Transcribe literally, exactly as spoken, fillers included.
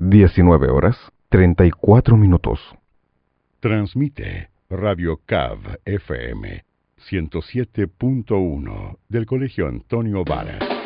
diecinueve horas, treinta y cuatro minutos. Transmite Radio Cav F M ciento siete punto uno del Colegio Antonio Varas.